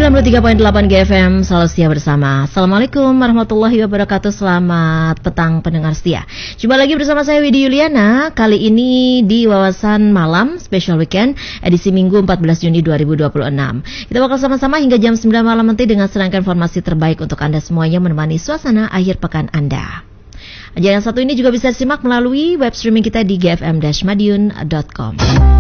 93.8 GFM, selalu setia bersama. Assalamualaikum warahmatullahi wabarakatuh. Selamat petang pendengar setia. Jumpa lagi bersama saya Widi Yuliana. Kali ini di Wawasan Malam Special Weekend edisi Minggu 14 Juni 2026. Kita bakal sama-sama hingga jam 9 malam nanti dengan serangkaian informasi terbaik untuk Anda semuanya, menemani suasana akhir pekan Anda. Ajaran satu ini juga bisa disimak melalui web streaming kita di gfm-madiun.com.